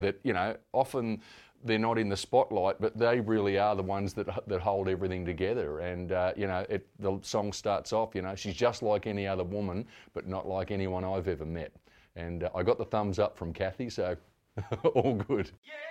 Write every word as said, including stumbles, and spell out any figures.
that, you know, often they're not in the spotlight, but they really are the ones that that hold everything together. And, uh, you know, it, the song starts off, you know, she's just like any other woman, but not like anyone I've ever met. And uh, I got the thumbs up from Kathy, so all good. Yeah.